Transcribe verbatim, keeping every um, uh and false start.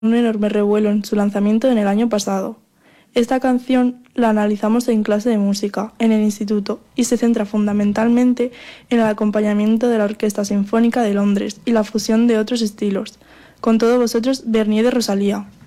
un enorme revuelo en su lanzamiento en el año pasado. Esta canción la analizamos en clase de música, en el instituto, y se centra fundamentalmente en el acompañamiento de la Orquesta Sinfónica de Londres y la fusión de otros estilos. Con todos vosotros, Bernier de Rosalía.